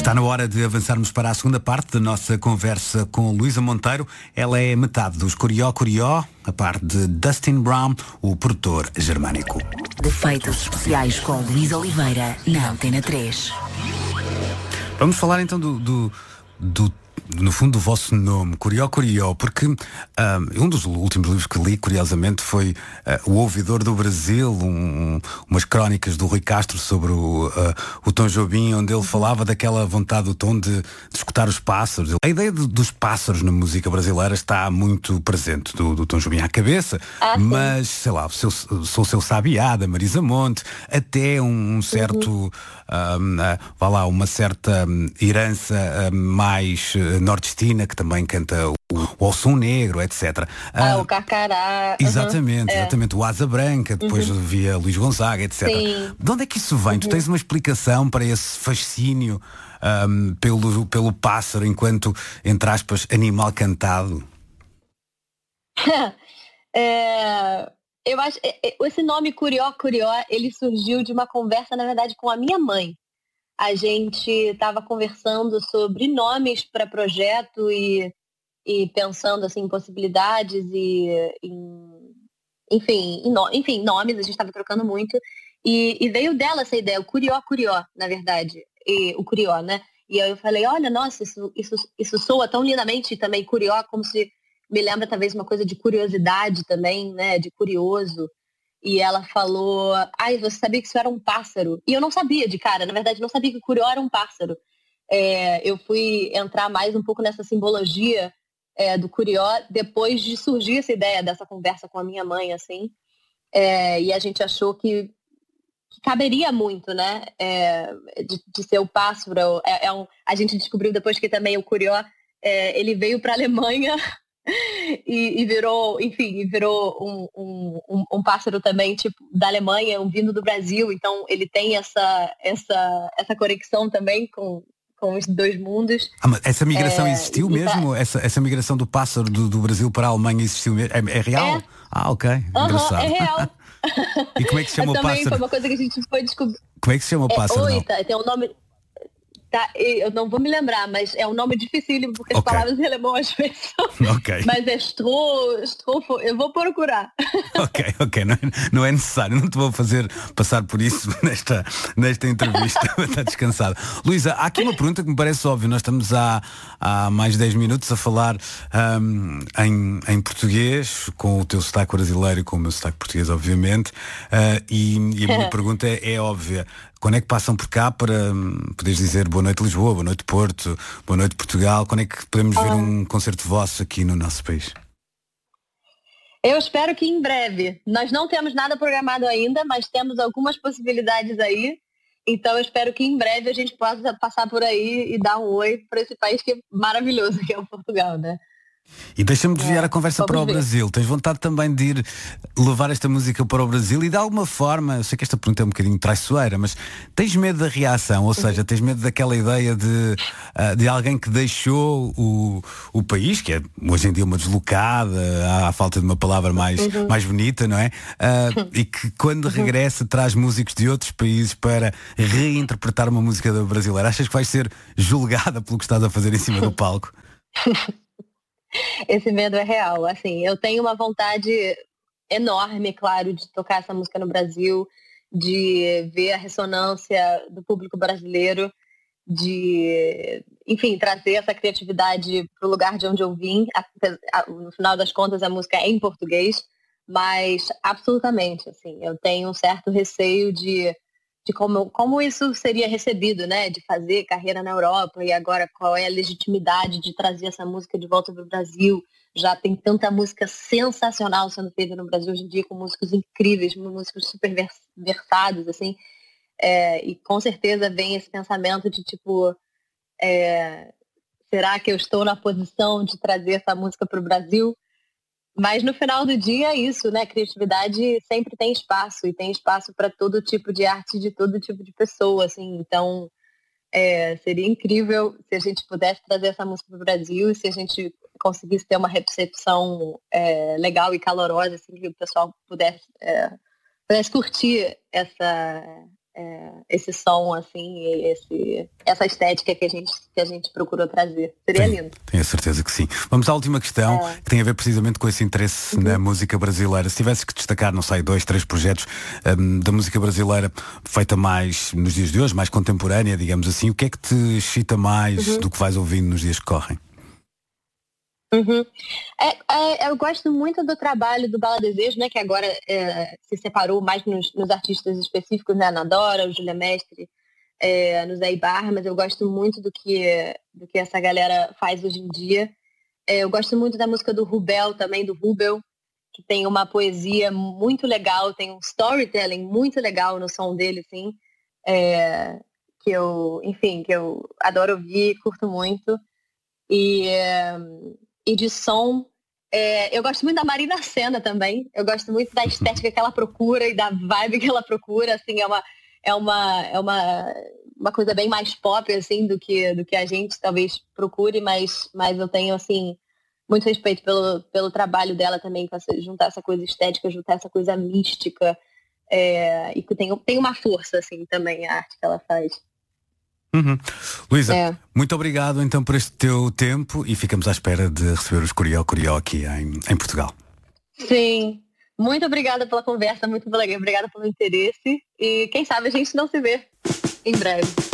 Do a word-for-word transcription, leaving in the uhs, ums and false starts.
Está na hora de avançarmos para a segunda parte da nossa conversa com Luísa Monteiro. Ela é metade dos Curió Curió, a parte de Dustin Brown, o produtor germânico. Defeitos especiais com Luís Oliveira, na Antena três. Vamos falar então do, do, do no fundo, do vosso nome, Curió Curió, porque um, um dos últimos livros que li, curiosamente, foi uh, O Ouvidor do Brasil, um, umas crónicas do Rui Castro sobre o, uh, o Tom Jobim, onde ele falava daquela vontade do Tom de, de escutar os pássaros. A ideia de, dos pássaros na música brasileira está muito presente, do, do Tom Jobim à cabeça, ah, mas, sei lá, Sou, Sou Seu Sabiá, da Marisa Monte, até um, um certo, uhum. um, uh, vá lá, uma certa um, herança uh, mais uh, nordestina, que também canta o, o Alção Negro, etcétera. Ah, uh, o Carcará. Exatamente, uhum. exatamente. O Asa Branca, depois uhum. via Luís Gonzaga, etcétera. Sim. De onde é que isso vem? Uhum. Tu tens uma explicação para esse fascínio um, pelo, pelo pássaro enquanto, entre aspas, animal cantado? é, eu acho esse nome Curió Curió, ele surgiu de uma conversa, na verdade, com a minha mãe. A gente estava conversando sobre nomes para projeto e, e pensando assim, em possibilidades e em, enfim, em no, enfim, nomes, a gente estava trocando muito. E, e veio dela essa ideia, o Curió Curió, na verdade, e, o Curió, né? E aí eu falei, olha, nossa, isso, isso, isso soa tão lindamente também, Curió, como se me lembra talvez uma coisa de curiosidade também, né? De curioso. E ela falou, ai, você sabia que isso era um pássaro? E eu não sabia de cara, na verdade, não sabia que o curió era um pássaro. É, eu fui entrar mais um pouco nessa simbologia é, do curió depois de surgir essa ideia dessa conversa com a minha mãe, assim. É, e a gente achou que, que caberia muito, né? É, de, de ser o pássaro. É, é um, a gente descobriu depois que também o curió, é, ele veio para a Alemanha... E, e virou, enfim, virou um, um, um, um pássaro também, tipo, da Alemanha, um vindo do Brasil, então ele tem essa, essa, essa conexão também com, com os dois mundos. Ah, mas essa migração é, existiu mesmo? Tá... Essa, essa migração do pássaro do, do Brasil para a Alemanha existiu mesmo? É, é real? É. Ah, ok. Uhum, engraçado. é real. E como é que se chama o também pássaro? foi uma coisa que a gente foi descobrir. Como é que se chama o pássaro? É Oita, tem um nome... Tá, eu não vou me lembrar, mas é um nome dificílimo, porque as okay. palavras em alemão às vezes são... Okay. Mas é Stro, Strofo, eu vou procurar. Ok, ok, não é, não é necessário, não te vou fazer passar por isso nesta, nesta entrevista, está descansado. Luísa, há aqui uma pergunta que me parece óbvia, nós estamos há, há mais de dez minutos a falar um, em, em português, com o teu sotaque brasileiro e com o meu sotaque português, obviamente, uh, e, e a minha pergunta é, é óbvia. Quando é que passam por cá para hum, poderes dizer boa noite Lisboa, boa noite Porto, boa noite Portugal? Quando é que podemos ver um concerto vosso aqui no nosso país? Eu espero que em breve. Nós não temos nada programado ainda, mas temos algumas possibilidades aí. Então eu espero que em breve a gente possa passar por aí e dar um oi para esse país que é maravilhoso, que é o Portugal, né? E deixa-me desviar é, a conversa para o ver. Brasil. Tens vontade também de ir levar esta música para o Brasil e de alguma forma, eu sei que esta pergunta é um bocadinho traiçoeira, mas tens medo da reação, ou seja, tens medo daquela ideia de, uh, de alguém que deixou o, o país, que é hoje em dia uma deslocada, à falta de uma palavra mais, uhum. mais bonita, não é? Uh, e que quando regressa traz músicos de outros países para reinterpretar uma música brasileira. Achas que vais ser julgada pelo que estás a fazer em cima do palco? Esse medo é real, assim, eu tenho uma vontade enorme, claro, de tocar essa música no Brasil, de ver a ressonância do público brasileiro, de, enfim, trazer essa criatividade para o lugar de onde eu vim. No final das contas, a música é em português, mas absolutamente, assim, eu tenho um certo receio de de como, como isso seria recebido, né? De fazer carreira na Europa e agora qual é a legitimidade de trazer essa música de volta para o Brasil. Já tem tanta música sensacional sendo feita no Brasil hoje em dia, com músicos incríveis, músicos super versados, assim. É, e com certeza vem esse pensamento de tipo, é, será que eu estou na posição de trazer essa música para o Brasil? Mas no final do dia é isso, né? Criatividade sempre tem espaço e tem espaço para todo tipo de arte, de todo tipo de pessoa, assim. Então, é, seria incrível se a gente pudesse trazer essa música para o Brasil e se a gente conseguisse ter uma recepção é, legal e calorosa, assim, que o pessoal pudesse, é, pudesse curtir essa, é, esse som, assim, esse, essa estética que a gente, que a gente procurou trazer. Seria Sim, lindo. tenho a certeza que sim. Vamos à última questão, É. que tem a ver precisamente com esse interesse uhum. na música brasileira. Se tivesses que destacar, não sei, dois, três projetos um, da música brasileira feita mais nos dias de hoje, mais contemporânea, digamos assim, o que é que te excita mais uhum. do que vais ouvindo nos dias que correm? Uhum. É, é, eu gosto muito do trabalho do Bala Desejo, né, que agora é, se separou mais nos, nos artistas específicos, né, na Dora, o Júlia Mestre, é, no Zé Ibarra, mas eu gosto muito do que, do que essa galera faz hoje em dia. É, eu gosto muito da música do Rubel também, do Rubel, que tem uma poesia muito legal, tem um storytelling muito legal no som dele, assim, é, que eu, enfim, que eu adoro ouvir, curto muito. E... É, E de som, é, eu gosto muito da Marina Sena também. Eu gosto muito da estética que ela procura e da vibe que ela procura. Assim, é uma, é uma, é uma, uma coisa bem mais pop assim, do, que, do que a gente talvez procure, mas, mas eu tenho assim, muito respeito pelo, pelo trabalho dela também, com essa, juntar essa coisa estética, juntar essa coisa mística. É, e que tem, tem uma força assim, também a arte que ela faz. Uhum. Luísa, é. muito obrigado então por este teu tempo e ficamos à espera de receber os Curió Curió aqui em, em Portugal. Sim, muito obrigada pela conversa, muito obrigada pelo interesse e quem sabe a gente não se vê em breve.